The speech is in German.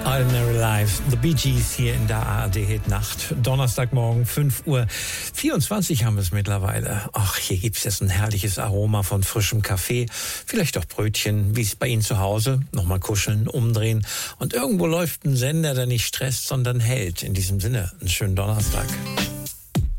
Ordinary Lives, The Bee Gees hier in der ARD-Hit-Nacht. Donnerstagmorgen, 5:24 Uhr haben wir es mittlerweile. Ach, hier gibt's jetzt ein herrliches Aroma von frischem Kaffee, vielleicht auch Brötchen, wie es bei Ihnen zu Hause. Nochmal kuscheln, umdrehen. Und irgendwo läuft ein Sender, der nicht stresst, sondern hält. In diesem Sinne, einen schönen Donnerstag.